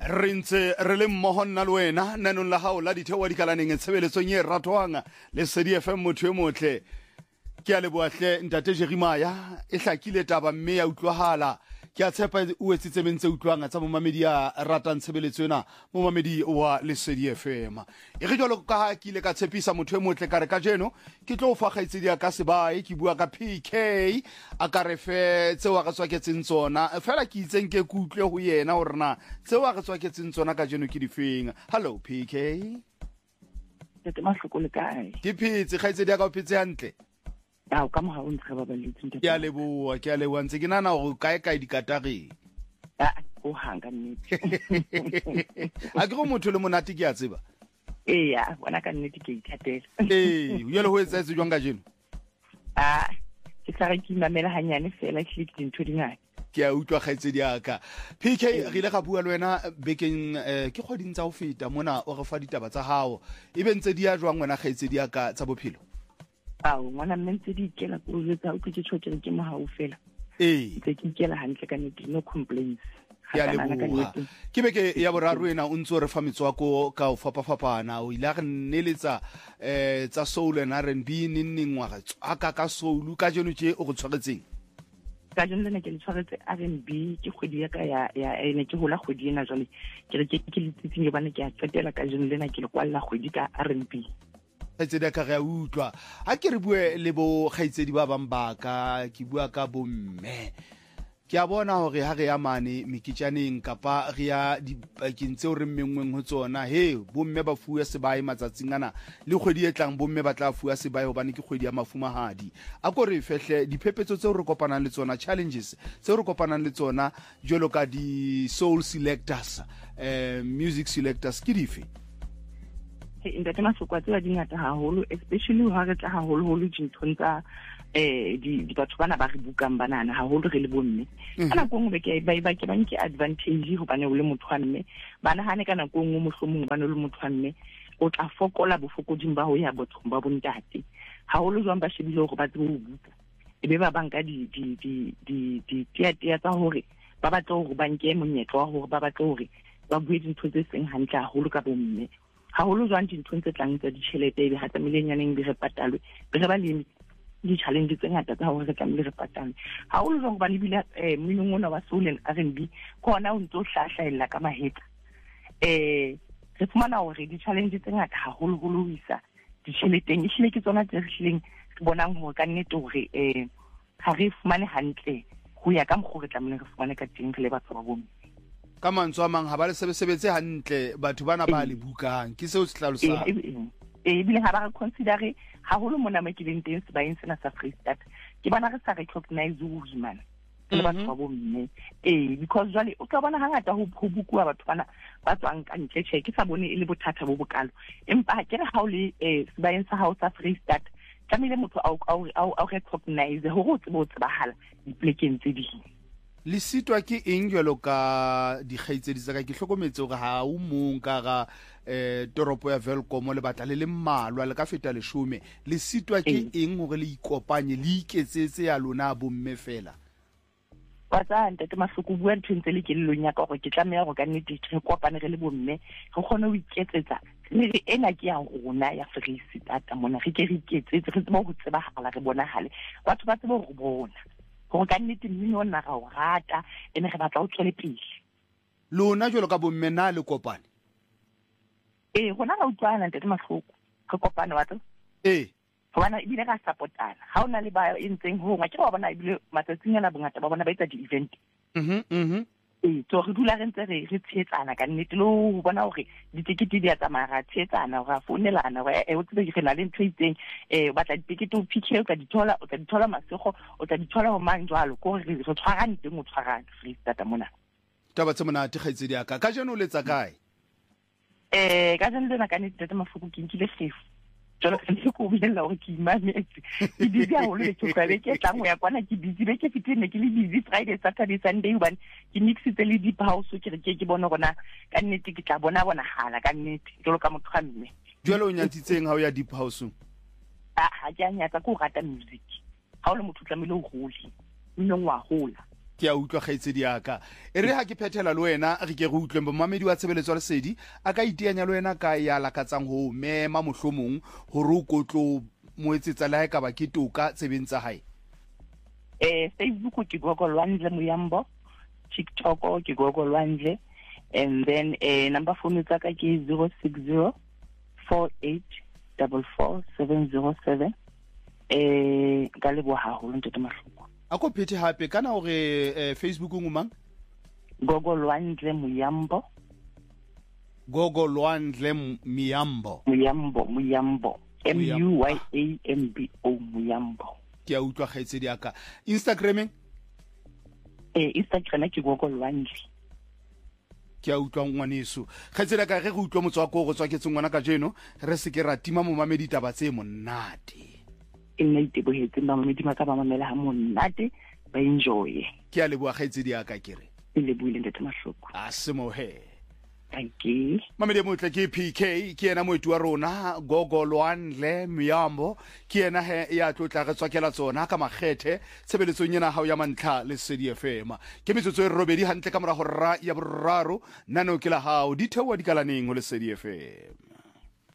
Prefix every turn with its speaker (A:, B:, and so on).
A: re ntse re le mmogo nna le wena nanong la gago la ditheo dikalaneng tshebeletsong e ratwang le Sedi FM motho e motle ke a leboahle ntate Jerimaya e hlakile taba mme ya utlwahala ke a tshepa o etsitse mentse utlwang tsa momamedi ya ratang tshebeletso ena momamedi wa Lesedi FM e re jalo ka ha ke ile ka tshepisa motho e motle ka re ka jeno ke tlo fa gaitsedi ka sebae ke bua ka PK a ka re fe tse wa ga tswaketseng tsona fela ke itseng ke kutlwe ho yena hore na tse wa ga tswaketseng tsona ka jeno ke difeng. Hello PK
B: tete mahloko le kae
A: ke phetse gaitsedi ka o phetse hantle
B: ya ka moha o ntse ba baletse
A: ke a leboa ntse ke nana go kae dikatageng
B: go hanga nnete
A: a ke go motho le monate ke a tseba
B: ya bona ka nnete ke ithatela
A: yele ho etsa jwang ka jeno
B: ke sa re ke mamela hanyane fela ke dintho dingata
A: ke a utlwa kgaitsedi aka PK re ile ga bua le wena bekeng ke kgoding tsa ho feta mona o re fa ditaba tsa hao e be ntse di ya jwang wena kgaitsedi aka tsa bophelo
B: ngwana mme di ikela go letsa o ke tshotse ke mohau fela ke ikela hantle ka nnete no complaints
A: ya leboha ke beke ya boraro ena o ntse re fa metswako ka o fapafapana o ile ga nneletsa tsa soul and R&B nngwa ga tsaka ka soul ka jeno tse o go tshwaretseng
B: ka jeno le ke le tshwaretse R&B ke kgwedi ya ka ya ene ke hola kgwedi ena jwale ke re ke le tsitsing bana ke a tsetela ka jeno lena ke le kwalla kgwedi ka R&B
A: gaitsedi ka re a utlwa a ke re bue le bo gaitsedi ba bang baka ke bua ka bomme ke a bona hore ha re ya mane mekitjaneng kapa re ya dipakeng tseo re mmengweng ho tsona bomme ba fuwa sebae matsatsing ana le kgwedi e tlang bomme ba tla fuwa sebae hobane ke kgwedi ya mafumahadi a ko re fehle diphepetso tseo re kopanang le tsona challenges tseo re kopanang le tsona jwalo ka di soul selectors music selectors ke dife
B: ntate masoko tse ba dingata haholo especially ha re tla haholo dinthong tsa di batho bana ba re bukang banana haholo re le bomme kana go ngwe ke ba ke banke advantage ho bane o le motho wa mme bana hane kana go ngwe mohlomong bana le motho wa mme o tla fokola bofokoding ba ho ya bothong ba bontate haholo jwang ba shebile hore ba tsebe ho buka ebe ba banka di tia tsa hore ba batla hore banke monyetlo wa hore ba batla hore ba bue dintho tse seng hantle haholo ka bomme haholo jwang dinthong tse tlang tsa ditjhelete ebe ha tsameleng di re patalwe be re ba le di-challenge tse ngata tsa hore re tlamehile re patalwe haholo jwang ba lebile mminong ona wa soul and R&B kona o ntso hlahlaella ka mahetla re fumana hore di-challenge tse ngata haholo ho isa ditjheleteng e hlile ke tsona tse re hlileng re bonang hore ka nnete hore ha re fumane hantle ho ya ka mokgwa re tlamehile re fumane ka teng re le batho ba bomme
A: ka mantswe a mang ha ba le sebetse hantle batho bana ba le bukang ke seo se hlalosang
B: ebile ha ba re considere haholo mona mo ke leng teng sebaeng sena sa Freestata ke bana re sa recognize ho imana le batho ba bomme because jwale o tla bona hangata ho bukua batho bana ba tswang ka ntle ke sa bone e le bothata bo bokalo empa ke re ha o le sebaeng sa hao sa Freestata tlamehile motho a recognize hore o tsebe ho tsebahala diplekeng tse ding
A: le sitwa ke eng jwalo ka dikgaitsedi tsa ka ke hlokometse hore ha o mong ka ga toropo ya Welkom le batla le mmalwa le ka feta 10 le sitwa ke eng hore le ikopanye le iketsetse ya lona bomme fela
B: batla ntate mahloko bua ntse le ke le lonya ka hore ke tlameha go ka nnete re kopane re le bomme re kgone ho iketsetsa le ena ke ya rona ya Freestata mona re ke re iketsetse re tseba ho tsebahala re bonahale batho ba tseba ho bona go ka nnete mmino ona ga o rata ene re batla o tswele pele
A: lona jwalo ka bomme na le kopane
B: gona ga utlwana ntate mahloko re kopane batho bona ebile ga supportana ha ona le ba entseng ho nga ke ba bona ebile matsatsing ana bongata ba bona ba etsa di-event so re dula re ntse re tsheetsana ka nnete le ho bona hore ditekete di a tsamaya ra tsheetsana ra founelana o tsebe ke na le ntho itseng batla ditekete o PK o tla di thola masego o tla di thola ho mang jwalo ko re tshwarane teng o tshwarane Freestata mona
A: taba tse monate gaitsedi aka ka jeno letsa kae
B: ka jeno lena ka nnete mafuku ke nkile fefu jalo ka ntse ko bulela hore ke imametse ke busy haholo le ke tlabe ke tlang ho ya kwana ke busy be ke fitile ke le busy Friday Saturday Sunday hobane ke mixitse le deep house ke re ke bona gona ka nnete ke tla bona hala ka nnete jalo ka motho ga mme
A: jalo o nyatsitseng ha o ya deep house
B: ha ke a nyatsa ko rata music ha o le motho tlamehile o hole mme ngwa hola
A: ke a utlwa kgaitsedi yaka e re ha ke phethela le wena re ke re utlweng bomamedi wa tshebeletso ya lesedi a ka iteanya le wena ka ya lakatsang ho mema mohlomong hore o kotlo moetsetsa le ha ekaba ke toka tsebeng tsa hae.
B: Facebook ke Google Lwandle Muyambo, TikTok ke Google Lwandle, and then number phone tsa ka ke 060 48 44 707 ka lebo haholo ntate Mahloko.
A: A ko phethe hape kana hore Facebook o ngumang
B: Google Lwandle Muyambo.
A: Google Lwandle Muyambo.
B: Muyambo. MUYAMBO Muyambo.
A: Ke a utlwa kgaitsedi yaka. Instagrameng?
B: Instagram ke Google Lwandle.
A: Ke a utlwa ngwaneso. Kgaitsedi yaka ge go utlwa motswako go tswa ke tsengwana ka jeno re se ke ra tima momamedi taba tse monate.
B: Nna itebohetse mamedi maka ba mamela ha monate ba enjoy.
A: Ke a leboa kgaitsedi yaka kere.
B: Le buile ntate Mahloko.
A: A se mohe.
B: Thank you.
A: Mamedi motle ke PK ke ena moetu wa rona Google Lwandle Muyambo ke ena he ya tlotla re tswakela tsona ka makgethe tshebeletsong yena hao ya mantlha le Lesedi FM ke metsotso e robedi hantle ka mora hora ya boraro nano ke la hao di thewa di kalaneng ho Lesedi FM.